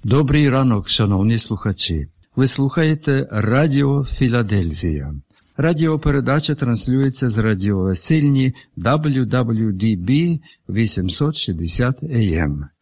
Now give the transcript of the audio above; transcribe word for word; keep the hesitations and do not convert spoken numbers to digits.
Добрий ранок, шановні слухачі. Ви слухаєте Радіо Філадельфія. Радіопередача транслюється з радіовесільні дабл ю дабл ю ді бі вісімсот шістдесят ей ем.